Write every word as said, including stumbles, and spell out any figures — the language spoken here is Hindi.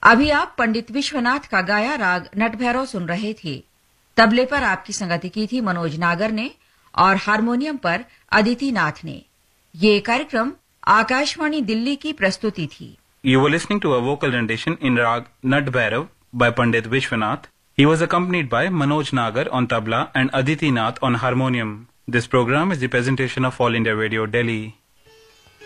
अभी आप पंडित विश्वनाथ का गाया राग नटभैरव सुन रहे थे। तबले पर आपकी संगति की थी मनोज नागर ने और हारमोनियम पर अदिति नाथ ने। ये कार्यक्रम आकाशवाणी दिल्ली की प्रस्तुति थी। You were listening to a vocal rendition in Rag Nat Bhairav by Pandit Vishwanath. He was accompanied by Manoj Nagar on tabla and Aditi Nath on harmonium. This program is the presentation of All India Radio, Delhi.